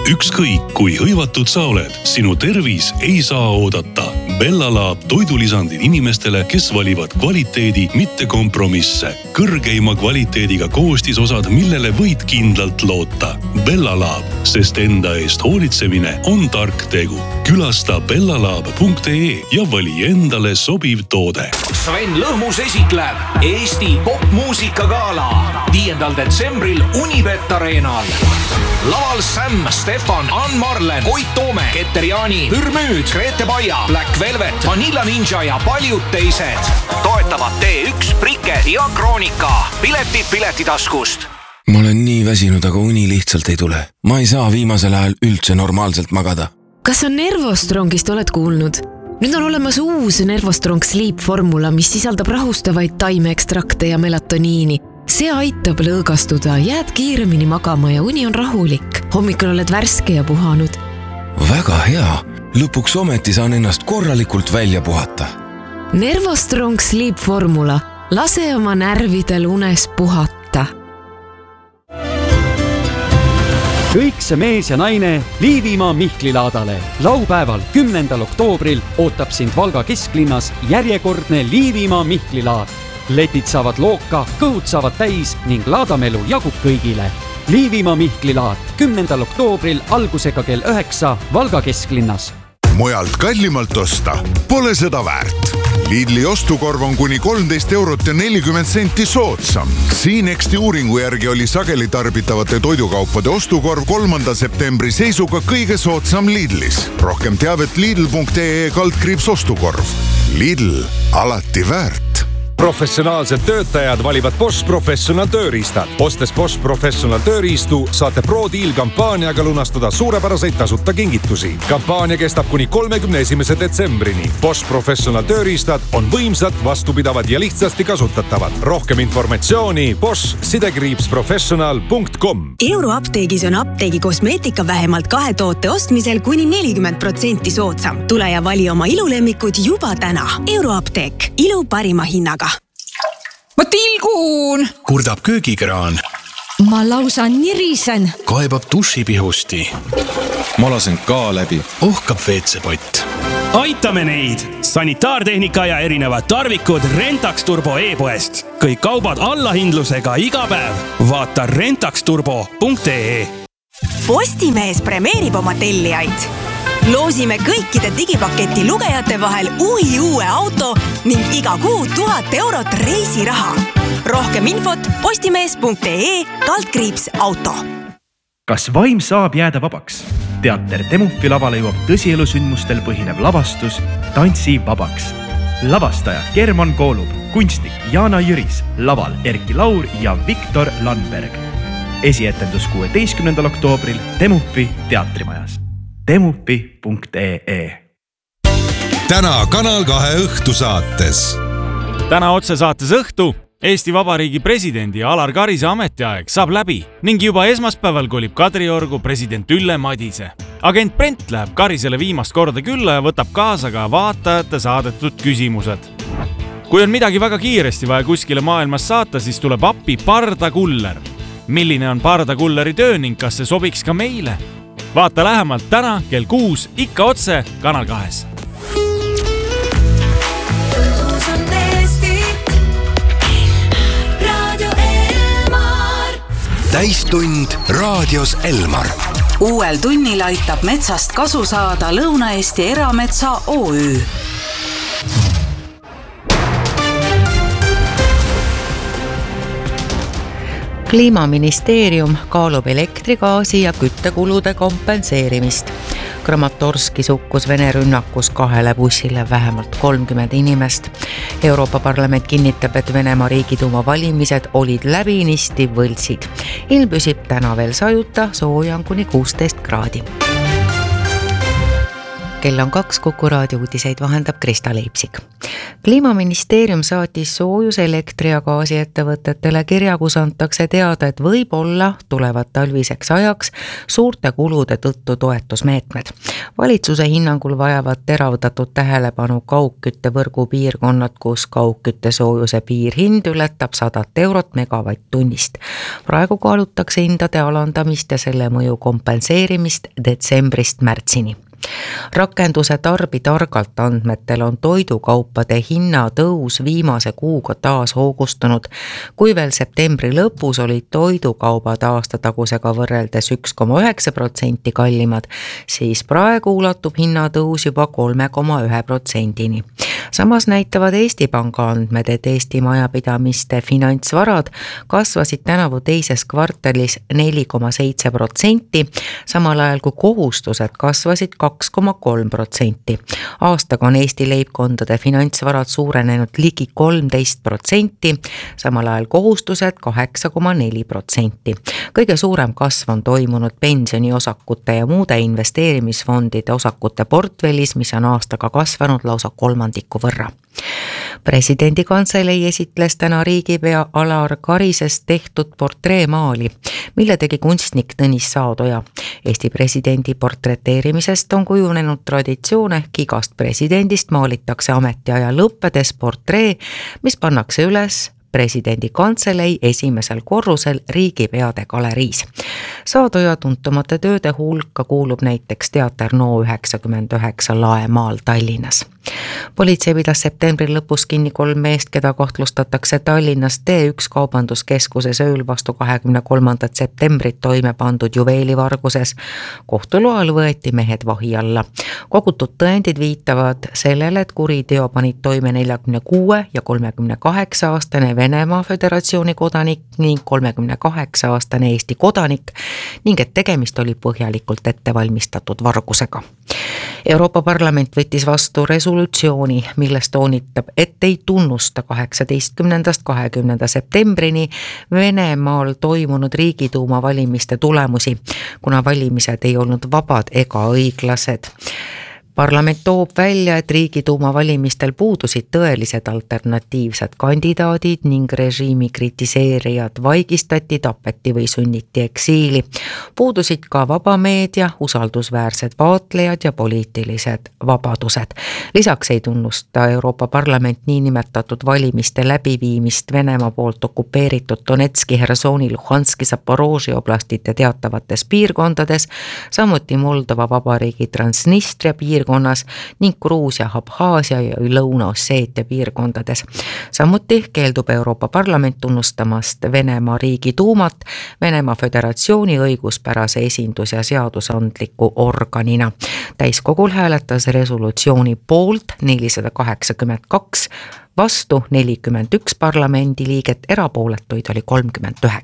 Ükskõik kui hõivatud sa oled, sinu tervis ei saa oodata. Bellalaab toidulisandid inimestele, kes valivad kvaliteedi, mitte kompromisse. Kõrgeima kvaliteediga koostisosad, millele võid kindlalt loota. Bellalaab, sest enda eest hoolitsemine on tark tegu. Külasta bellalaab.ee ja vali endale sobiv toode. Sven Lõhmus esitleb Eesti popmuusikagala 5. detsembril Unibet Arenal. Laval Sam, Stefan, Ann Marlen, Koit Toome, Keter Jaani, Pürmüüd, Grete Baia, Black Velvet, Vanilla Ninja ja paljud teised. Toetavad T1, Prike ja Kroonika. Piletid Piletitaskust. Ma olen nii väsinud, aga uni lihtsalt ei tule. Ma ei saa viimasel ajal üldse normaalselt magada. Kas on Nervostrongist oled kuulnud? Nüüd on olemas uus Nervostrong Sleep formula, mis sisaldab rahustavaid taimeekstrakte ja melatoniini. See aitab lõõgastuda, jääd kiiremini magama ja uni on rahulik. Hommikul oled värske ja puhanud. Väga hea. Lõpuks ometi saan ennast korralikult välja puhata. Nervostrong Sleep formula. Lase oma närvidel unes puhata. Kõik see mees ja naine Liivimaa Mihklilaadale. Laupäeval 10. oktoobril ootab sind Valga kesklinnas järjekordne Liivimaa Mihklilaad. Letid saavad looka, kõhud saavad täis ning laadamelu jagub kõigile. Liivimaa Mihklilaad 10. oktoobril algusega kell 9 Valga kesklinnas. Mujalt kallimalt osta pole seda väärt. Lidli ostukorv on kuni 13 eurot ja 40 senti soodsam. Siinexti uuringu järgi oli sageli tarbitavate toidukaupade ostukorv 3. septembri seisuga kõige soodsam Lidlis. Rohkem teavet lidl.ee/ostukorv. Lidl, alati väärt. Professionaalsed töötajad valivad Bosch Professional tööriistad. Ostes Bosch Professional tööriistu saate Pro-Deal kampaaniaga lunastada suurepäraseid tasuta kingitusi. Kampaania kestab kuni 31. detsembrini. Bosch Professional tööriistad on võimsad, vastupidavad ja lihtsasti kasutatavad. Rohkem informatsiooni bosch-professional.com. Euroapteegis on apteegi kosmeetika vähemalt 2 toote ostmisel kuni 40% soodsam. Tule ja vali oma ilulemmikud juba täna. Euroapteek. Ilu parima hinnaga. Ma tilgun! Kurdab köögikraan. Ma lausa nirisen. Kaebab dušipihusti. Ma lasen ka läbi. Ohkab WC-pott. Aitame neid! Sanitaartehnika ja erinevad tarvikud Rentax Turbo e-poest. Kõik kaubad allahindlusega iga päev. Vaata rentaxturbo.ee. Postimees premeerib oma tellijaid. Loosime kõikide digipaketi lugejate vahel uue auto ning iga kuu 1000 eurot reisiraha. Rohkem infot postimees.ee/auto. Kas vaim saab jääda vabaks? Teater Temufi lavale jõuab tõsielusündmustel põhinev lavastus Tantsi vabaks. Lavastaja German Koolub, kunstnik Jana Jüris, laval Erki Laur ja Viktor Landberg. Esietendus 16. oktoobril Temufi teatrimajas. temufi.ee. Täna Kanal 2 õhtusaates. Täna otsesaates õhtu Eesti Vabariigi presidendi Alar Karise ametiaeg saab läbi ning juba esmaspäeval kolib Kadriorgu president Ülle Madise. Agent Brent läheb Karisele viimast korda külla ja võtab kaasa ka vaatajate saadetud küsimused. Kui on midagi väga kiiresti vaja kuskile maailmas saata, siis tuleb appi Pardakuller. Milline on Pardakulleri töö ning kas see sobiks ka meile? Vaata lähemalt täna kell 6 ikka otse Kanal 2. Täistund raadios Elmar. Uuel tunnil aitab metsast kasu saada Lõuna-Eesti Erametsa OÜ. Kliimaministeerium kaalub elektrigaasi ja küttekulude kompenseerimist. Kramatorskis hukkus Vene rünnakus 2 bussile vähemalt 30 inimest. Euroopa Parlament kinnitab, et Venemaa Riigiduuma valimised olid läbinisti võltsid. Ilm püsib täna veel sajuta, sooja on kuni 16 kraadi. kell on 2, Kuku raadio uudiseid vahendab Krista Leipsik. Kliimaministeerium saatis soojus-, elektri- ja gaasiettevõtetele kirja, kus antakse teada, et võib-olla tulevad talviseks ajaks suurte kulude tõttu toetusmeetmed. Valitsuse hinnangul vajavad teravdatud tähelepanu kaugküttevõrgu piirkonnad, kus kaugkütte soojuse piirhind ületab 100 eurot megavatt-tunnist. Praegu kaalutakse hindade alandamist ja selle mõju kompenseerimist detsembrist märtsini. Rakenduse Tarbi targalt andmetel on toidukaupade hinnatõus viimase kuuga taas hoogustunud. Kui veel septembri lõpus olid toidukaubad aastatagusega võrreldes 1,9% kallimad, siis praegu ulatub hinnatõus juba 3,1%-ni. Samas näitavad Eesti Panga andmed, et Eesti majapidamiste finantsvarad kasvasid tänavu teises kvartalis 4,7%, samal ajal kui kohustused kasvasid 2,3%. Aastaga on Eesti leibkondade finantsvarad suurenenud ligi 13%, samal ajal kohustused 8,4%. Kõige suurem kasv on toimunud pensioniosakute ja muude investeerimisfondide osakute portfellis, mis on aastaga kasvanud lausa kolmandiku võrra. Presidendi kantselei esitles täna riigipea Alar Karisest tehtud portreemaali, mille tegi kunstnik Tõnis Saadoja. Eesti presidendi portreteerimisest on kujunenud traditsioon, ehk igast presidendist maalitakse ametiaja lõppedes portree, mis pannakse üles presidendi kantselei esimesel korrusel riigipeade galeriis. Saadoja tuntumate tööde hulka kuulub näiteks teater No99 Laemaal Tallinnas. Politsei pidas septembri lõpus kinni 3 meest, keda kahtlustatakse Tallinnas T1 kaubanduskeskuses ööl vastu 23. septembrit toime pandud juveelivarguses. Kohtu loal võeti mehed vahi alla. Kogutud tõendid viitavad sellele, et kuriteo panid toime 46 ja 38-aastane Venemaa Föderatsiooni kodanik ning 38-aastane Eesti kodanik ning et tegemist oli põhjalikult ettevalmistatud vargusega. Euroopa Parlament võttis vastu resolutsiooni, milles toonitab, et ei tunnusta 18.–20. septembrini Venemaal toimunud Riigiduuma valimiste tulemusi, kuna valimised ei olnud vabad ega õiglased. Parlament toob välja, et Riigiduuma valimistel puudusid tõelised alternatiivsed kandidaadid ning režiimi kritiseerijad vaigistati, tapeti või sunniti eksiili. Puudusid ka vaba meedia, usaldusväärsed vaatlejad ja poliitilised vabadused. Lisaks ei tunnusta Euroopa Parlament niinimetatud valimiste läbiviimist Venemaa poolt okupeeritud Donetski, Hersoni, Luhanski, Zaporožje oblastite teatavates piirkondades, samuti Moldova Vabariigi Transnistria piirkonnas ning Gruusia, Abhaasia ja Lõuna-Osseetia piirkondades. Samuti keeldub Euroopa Parlament tunnustamast Venemaa Riigiduumat Venemaa Föderatsiooni õiguspärase esindus- ja seadusandliku organina. Täiskogul hääletas resolutsiooni poolt 482, vastu 41 parlamendiliiget, erapooletuid oli 39.